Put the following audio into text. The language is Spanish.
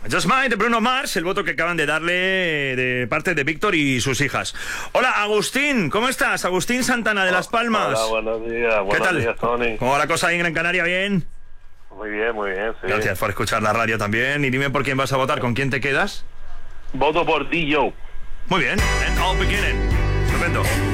Just Mine de Bruno Mars, el voto que acaban de darle de parte de Víctor y sus hijas. Hola, Agustín, ¿cómo estás? Agustín Santana de Las Palmas. Hola, buenos días. ¿Qué tal? Buenos días, Tony. ¿Cómo va la cosa ahí en Gran Canaria? ¿Bien? Muy bien, sí. Gracias por escuchar la radio también. Y dime por quién vas a votar, ¿con quién te quedas? Voto por ti, Joe. Muy bien, and all beginning. Estupendo.